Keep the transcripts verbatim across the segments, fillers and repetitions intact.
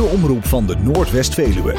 omroep van de Noordwest-Veluwe.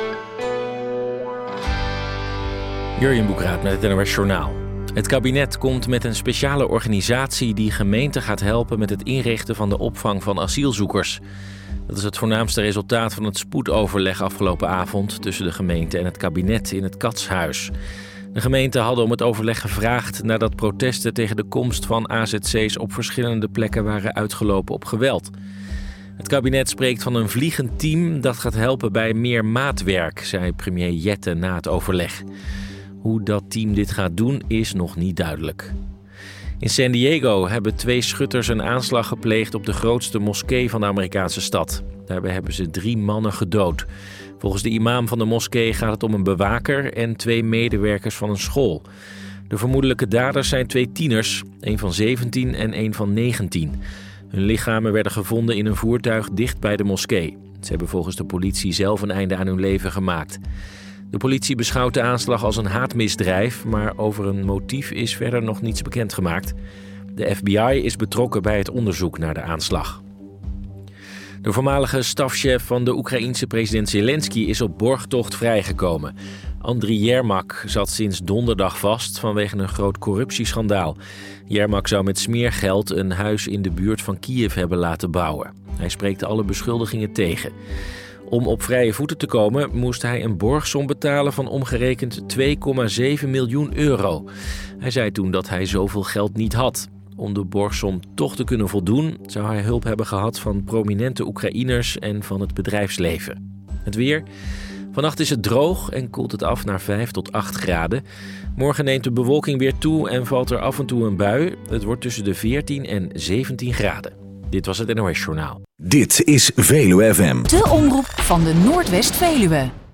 Jurjen Boekraat met het N O S Journaal. Het kabinet komt met een speciale organisatie die gemeenten gaat helpen met het inrichten van de opvang van asielzoekers. Dat is het voornaamste resultaat van het spoedoverleg afgelopen avond tussen de gemeente en het kabinet in het Katshuis. De gemeenten hadden om het overleg gevraagd nadat protesten tegen de komst van A Z C's op verschillende plekken waren uitgelopen op geweld. Het kabinet spreekt van een vliegend team dat gaat helpen bij meer maatwerk, zei premier Jette na het overleg. Hoe dat team dit gaat doen is nog niet duidelijk. In San Diego hebben twee schutters een aanslag gepleegd op de grootste moskee van de Amerikaanse stad. Daarbij hebben ze drie mannen gedood. Volgens de imam van de moskee gaat het om een bewaker en twee medewerkers van een school. De vermoedelijke daders zijn twee tieners, een van zeventien en een van negentien. Hun lichamen werden gevonden in een voertuig dicht bij de moskee. Ze hebben volgens de politie zelf een einde aan hun leven gemaakt. De politie beschouwt de aanslag als een haatmisdrijf, maar over een motief is verder nog niets bekendgemaakt. De F B I is betrokken bij het onderzoek naar de aanslag. De voormalige stafchef van de Oekraïense president Zelensky is op borgtocht vrijgekomen. Andriy Yermak zat sinds donderdag vast vanwege een groot corruptieschandaal. Yermak zou met smeergeld een huis in de buurt van Kiev hebben laten bouwen. Hij spreekt alle beschuldigingen tegen. Om op vrije voeten te komen moest hij een borgsom betalen van omgerekend twee komma zeven miljoen euro. Hij zei toen dat hij zoveel geld niet had. Om de borgsom toch te kunnen voldoen zou hij hulp hebben gehad van prominente Oekraïners en van het bedrijfsleven. Het weer. Vannacht is het droog en koelt het af naar vijf tot acht graden. Morgen neemt de bewolking weer toe en valt er af en toe een bui. Het wordt tussen de veertien en zeventien graden. Dit was het N O S Journaal. Dit is Veluwe F M. De omroep van de Noordwest-Veluwe.